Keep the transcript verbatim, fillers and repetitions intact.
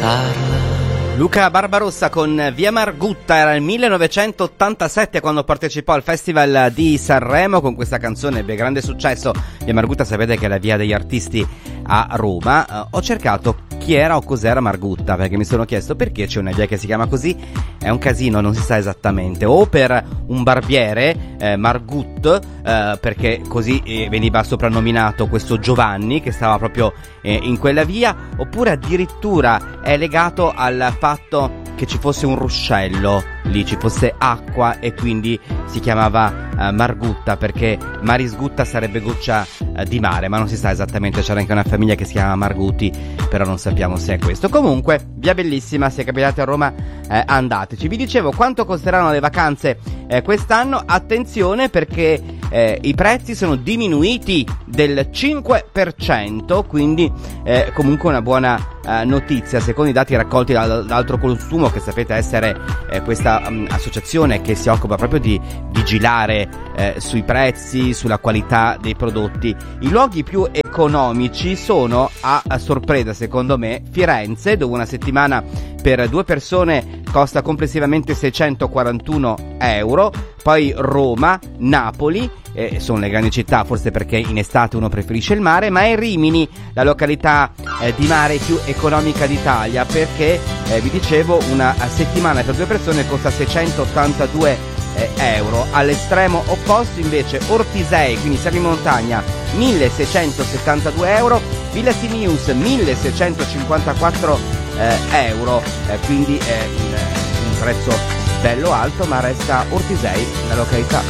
Luca Barbarossa con Via Margutta. Era il millenovecentottantasette quando partecipò al Festival di Sanremo con questa canzone, ebbe grande successo. Via Margutta sapete che è la via degli artisti a Roma. Uh, ho cercato chi era o cos'era Margutta, perché mi sono chiesto perché c'è una via che si chiama così. È un casino, non si sa esattamente. O per un barbiere, eh, Margut, eh, perché così eh, veniva soprannominato questo Giovanni che stava proprio eh, in quella via, oppure addirittura è legato al fatto che ci fosse un ruscello lì, ci fosse acqua e quindi si chiamava uh, Margutta, perché Marisgutta sarebbe goccia uh, di mare, ma non si sa esattamente. C'era anche una famiglia che si chiama Margutti, però non sappiamo se è questo. Comunque, via bellissima, se capitate a Roma eh, andateci. Vi dicevo quanto costeranno le vacanze eh, quest'anno. Attenzione, perché eh, i prezzi sono diminuiti del cinque per cento, quindi eh, comunque una buona eh, notizia. Secondo i dati raccolti dall'Altro Consumo, che sapete essere eh, questa um, associazione che si occupa proprio di vigilare eh, sui prezzi, sulla qualità dei prodotti, i luoghi più economici sono, a, a sorpresa secondo me, Firenze, dove una settimana per due persone costa complessivamente seicentoquarantuno euro, poi Roma, Napoli, eh, sono le grandi città, forse perché in estate uno preferisce il mare, ma è Rimini la località eh, di mare più economica d'Italia, perché eh, vi dicevo una settimana per due persone costa seicentottantadue eh, euro. All'estremo opposto invece Ortisei, quindi siamo in montagna, milleseicentosettantadue euro, Villa Simius milleseicentocinquantaquattro eh, euro, eh, quindi è un, un prezzo bello alto, ma resta Ortisei la località